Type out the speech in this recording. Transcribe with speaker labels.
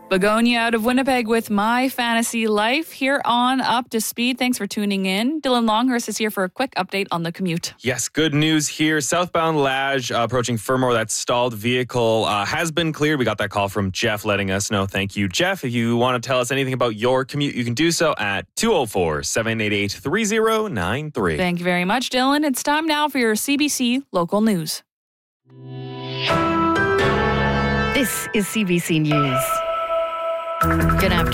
Speaker 1: Begonia out of Winnipeg with My Fantasy Life here on Up to Speed. Thanks for tuning in. Dylan Longhurst is here for a quick update on the commute.
Speaker 2: Yes, good news here. Southbound Lage approaching Fermor. That stalled vehicle has been cleared. We got that call from Jeff letting us know. Thank you, Jeff. If you want to tell us anything about your commute, you can do so at 204-788-3093.
Speaker 1: Thank you very much, Dylan. It's time now for your CBC local news.
Speaker 3: This is CBC News. Good afternoon.